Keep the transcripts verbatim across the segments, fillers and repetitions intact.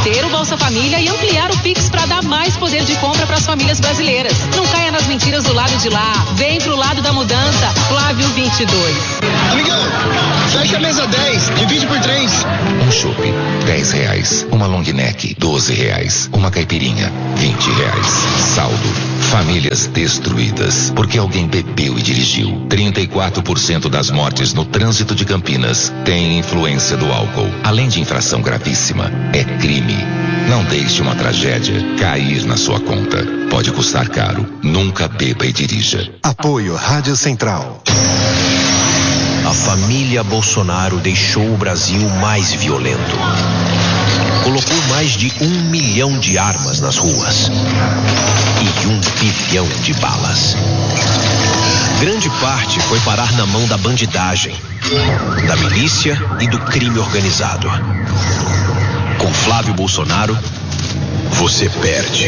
manter o Bolsa Família e ampliar o Pix para dar mais poder de compra para as famílias brasileiras. Não caia nas mentiras do lado de lá. Vem pro lado da mudança. Flávio vinte e dois. Amigão, fecha a mesa dez, divide por três. Um chopp, dez reais. Uma long neck, doze reais. Uma caipirinha, vinte reais. Saldo. Famílias destruídas porque alguém bebeu e dirigiu. trinta e quatro por cento das mortes no trânsito de Campinas têm influência do álcool. Além de infração gravíssima, é crime. Não deixe uma tragédia cair na sua conta. Pode custar caro. Nunca beba e dirija. Apoio Rádio Central. A família Bolsonaro deixou o Brasil mais violento. Colocou mais de um milhão de armas nas ruas e um bilhão de balas. Grande parte foi parar na mão da bandidagem, da milícia e do crime organizado. Com Flávio Bolsonaro, você perde.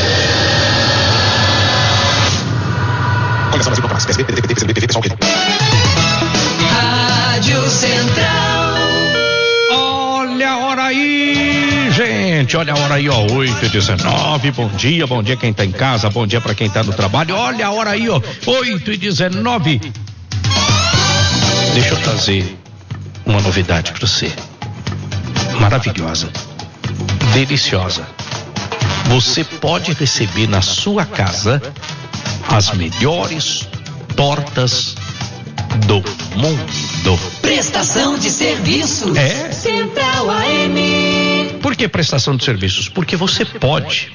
Rádio Central. Olha a hora aí, gente. Olha a hora aí, ó. oito e dezenove. Bom dia, bom dia quem tá em casa, bom dia pra quem tá no trabalho. Olha a hora aí, ó. oito e dezenove. Deixa eu trazer uma novidade pra você. Maravilhosa. Deliciosa. Você pode receber na sua casa as melhores tortas do mundo. Prestação de serviços. É? Central A M. Por que prestação de serviços? Porque você pode.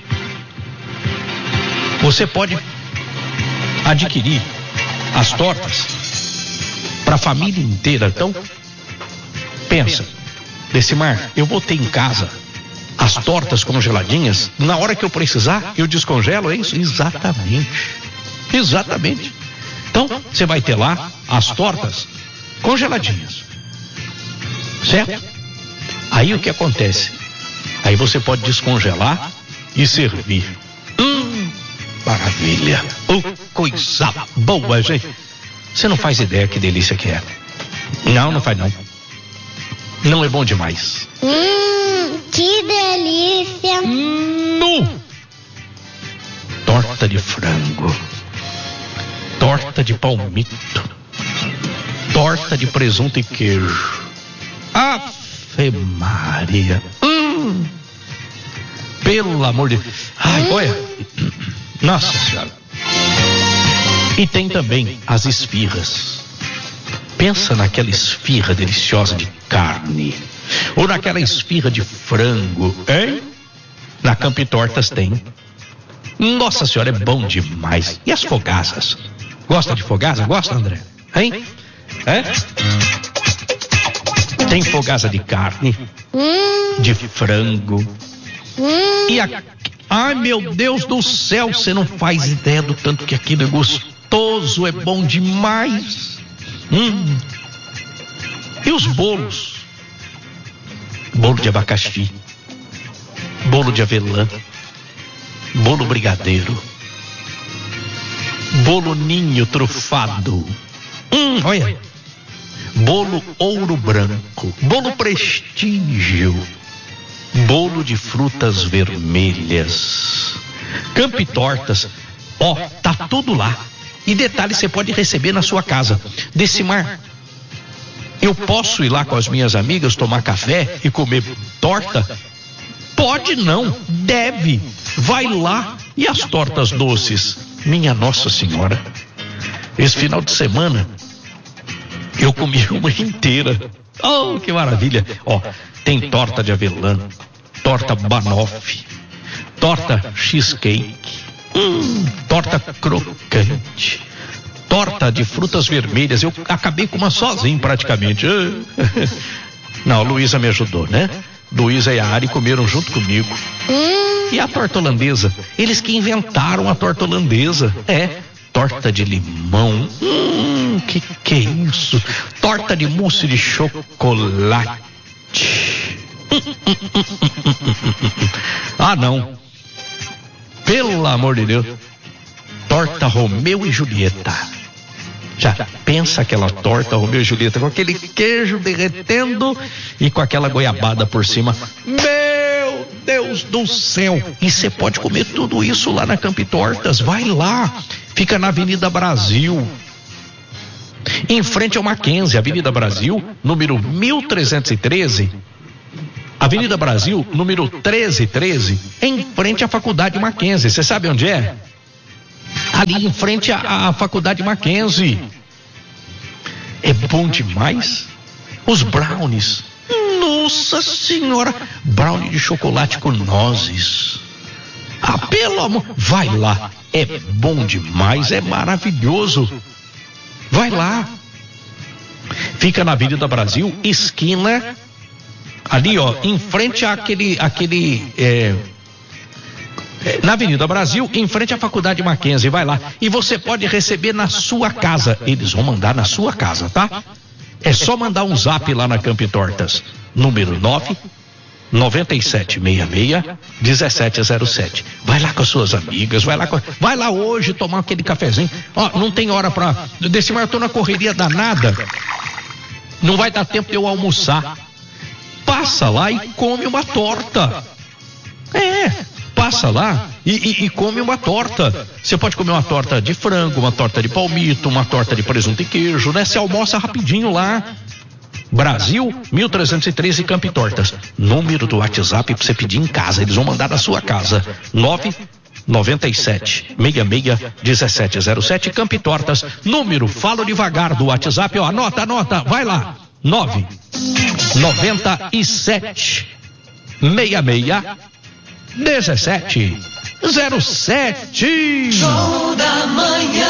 Você pode adquirir as tortas para a família inteira. Então, pensa, Decimar, eu vou ter em casa as tortas congeladinhas. Na hora que eu precisar, eu descongelo, é isso? Exatamente. Exatamente. Então, você vai ter lá as tortas congeladinhas. Certo? Aí o que acontece? Aí você pode descongelar e servir. Hum, maravilha. Oh, coisa boa, gente. Você não faz ideia que delícia que é. Não, não faz não. Não é bom demais. Hum, que delícia. No. Torta de frango. Torta de palmito. Torta de presunto e queijo. Ave Maria. Hum. Pelo amor de... Ai, hum. Olha. Nossa Senhora. E tem também as esfirras. Pensa naquela esfirra deliciosa de carne. Ou naquela esfirra de frango, hein? Na Camp Tortas tem. Nossa Senhora, é bom demais. E as fogaças? Gosta de fogaça? Gosta, André? Hein? É? Tem fogaça de carne, de frango. E a... Ai, meu Deus do céu, você não faz ideia do tanto que aquilo é gostoso, é bom demais. Hum. E os bolos? Bolo de abacaxi, bolo de avelã, bolo brigadeiro, bolo ninho trufado. Hum, olha. Bolo ouro branco, bolo prestígio, bolo de frutas vermelhas. Camp Tortas, ó, tá tudo lá. E detalhe, você pode receber na sua casa. Decimar, eu posso ir lá com as minhas amigas tomar café e comer torta? Pode não, deve. Vai lá. E as tortas doces? Minha Nossa Senhora. Esse final de semana eu comi uma inteira. Oh, que maravilha. Ó, tem torta de avelã, torta banoffee, torta cheesecake. Hum, torta crocante, torta de frutas vermelhas. Eu acabei com uma sozinho praticamente. Não, a Luísa me ajudou, né? Luísa e a Ari comeram junto comigo. Hum. E a torta holandesa? Eles que inventaram a torta holandesa. É, torta de limão. Hum, que que é isso? Torta de mousse de chocolate. Ah, não. Pelo amor de Deus. Torta Romeu e Julieta. Já pensa aquela torta Romeu e Julieta com aquele queijo derretendo e com aquela goiabada por cima. Meu Deus do céu! E você pode comer tudo isso lá na Campitortas. Vai lá. Fica na Avenida Brasil, em frente ao Mackenzie, Avenida Brasil, número mil trezentos e treze. Avenida Brasil, número treze treze, em frente à Faculdade Mackenzie. Você sabe onde é? Ali em frente à, à Faculdade Mackenzie. É bom demais. Os brownies. Nossa Senhora. Brownie de chocolate com nozes. Ah, pelo amor. Vai lá. É bom demais. É maravilhoso. Vai lá. Fica na Avenida Brasil, esquina. Ali, ó, em frente àquele, àquele, é, é, na Avenida Brasil, em frente à Faculdade Mackenzie, vai lá. E você pode receber na sua casa. Eles vão mandar na sua casa, tá? É só mandar um zap lá na Campitortas. Número nove nove sete seis seis um sete zero sete. Vai lá com as suas amigas, vai lá com, vai lá hoje tomar aquele cafezinho. Ó, não tem hora pra. Desse mar eu tô na correria danada. Não vai dar tempo de eu almoçar. Passa lá e come uma torta. É, passa lá e, e, e come uma torta. Você pode comer uma torta de frango, uma torta de palmito, uma torta de presunto e queijo, né? Você almoça rapidinho lá. Brasil, mil trezentos e treze, Campitortas. Número do WhatsApp pra você pedir em casa. Eles vão mandar na sua casa. nove nove sete seis seis um sete zero sete, Campitortas. Número, falo devagar do WhatsApp, ó. Anota, anota, vai lá. nove nove sete seis seis um sete zero sete. Show da manhã.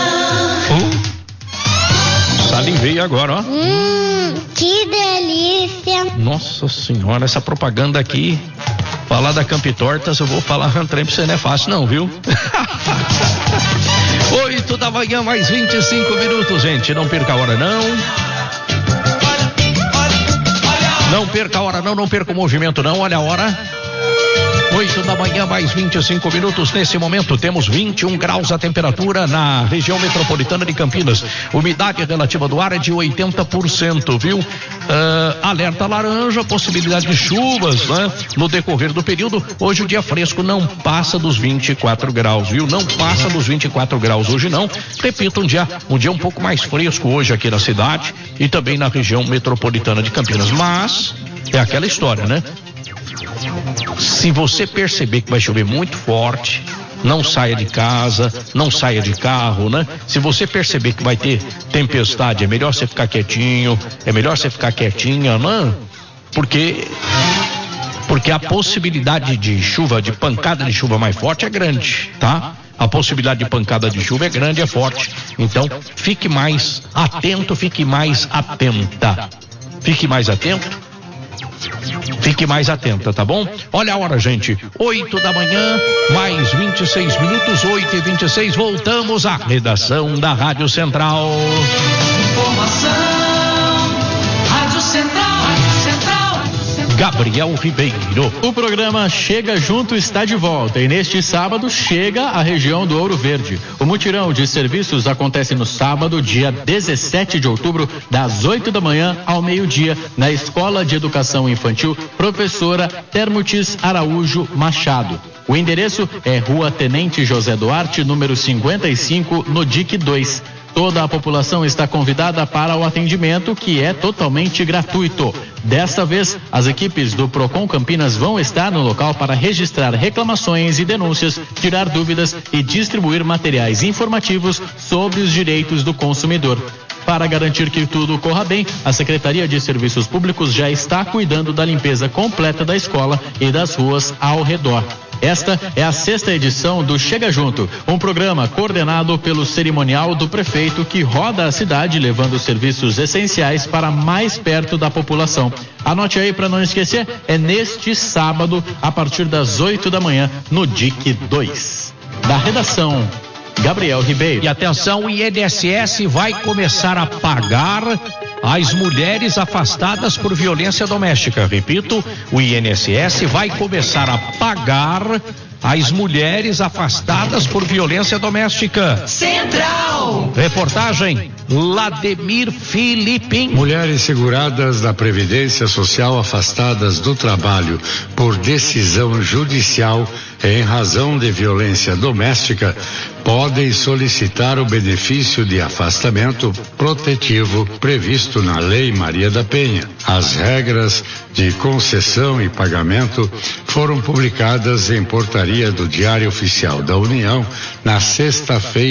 Uh, salivei agora, ó. Hum, que delícia. Nossa Senhora, essa propaganda aqui. Falar da Campitortas, eu vou falar um trem pra você, não é fácil não, viu? Oito da manhã, mais vinte e cinco minutos, gente. Não perca a hora, não. Não perca a hora, não, não perca o movimento, não. Olha a hora. Oito da manhã, mais vinte e cinco minutos. Nesse momento temos vinte e um graus a temperatura na região metropolitana de Campinas. Umidade relativa do ar é de oitenta por cento, viu? Uh, alerta laranja, possibilidade de chuvas, né? No decorrer do período. Hoje o dia fresco não passa dos vinte e quatro graus, viu? Não passa dos vinte e quatro graus hoje não. Repito, um dia, um dia um pouco mais fresco hoje aqui na cidade e também na região metropolitana de Campinas. Mas é aquela história, né? Se você perceber que vai chover muito forte, não saia de casa, não saia de carro, né? Se você perceber que vai ter tempestade, é melhor você ficar quietinho, é melhor você ficar quietinha, né? Porque, porque a possibilidade de chuva, de pancada de chuva mais forte é grande, tá? A possibilidade de pancada de chuva é grande, é forte. Então, fique mais atento, fique mais atenta. Fique mais atento. Fique mais atenta, tá bom? Olha a hora, gente. Oito da manhã, mais vinte e seis minutos, oito e vinte e seis. Voltamos à redação da Rádio Central. Informação, Rádio Central, Rádio Central. Gabriel Ribeiro. O programa Chega Junto está de volta e neste sábado chega a região do Ouro Verde. O mutirão de serviços acontece no sábado, dia dezessete de outubro, das oito da manhã ao meio-dia, na Escola de Educação Infantil Professora Termutis Araújo Machado. O endereço é Rua Tenente José Duarte, número cinquenta e cinco, no D I C dois. Toda a população está convidada para o atendimento, que é totalmente gratuito. Desta vez, as equipes do Procon Campinas vão estar no local para registrar reclamações e denúncias, tirar dúvidas e distribuir materiais informativos sobre os direitos do consumidor. Para garantir que tudo corra bem, a Secretaria de Serviços Públicos já está cuidando da limpeza completa da escola e das ruas ao redor. Esta é a sexta edição do Chega Junto, um programa coordenado pelo cerimonial do prefeito que roda a cidade levando serviços essenciais para mais perto da população. Anote aí para não esquecer, é neste sábado, a partir das oito da manhã, no D I C dois. Da redação, Gabriel Ribeiro. E atenção, o I N S S vai começar a pagar as mulheres afastadas por violência doméstica. Repito, o I N S S vai começar a pagar as mulheres afastadas por violência doméstica. Central. Reportagem Lademir Filipim. Mulheres seguradas da Previdência Social afastadas do trabalho por decisão judicial em razão de violência doméstica podem solicitar o benefício de afastamento protetivo previsto na Lei Maria da Penha. As regras de concessão e pagamento foram publicadas em portaria do Diário Oficial da União na sexta-feira